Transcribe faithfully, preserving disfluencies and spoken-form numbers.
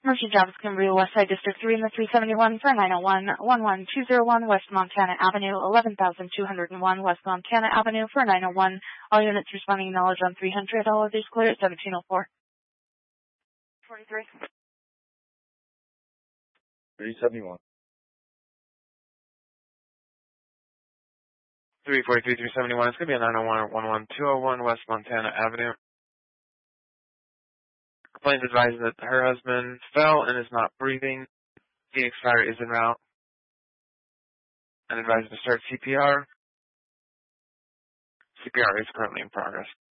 Mercy Jobs, Cambria, West Side District three in the three seventy-one for nine oh one, one one two oh one West Montana Avenue, eleven thousand two hundred one West Montana Avenue for nine oh one. All units responding knowledge on three hundred. All others clear at seventeen oh four. forty-three. three seventy-one. three forty-three, three seventy-one. It's going to be a nine oh one or one one two oh one West Montana Avenue. Complaint advising that her husband fell and is not breathing. Phoenix Fire is en route. And advising to start C P R. C P R is currently in progress.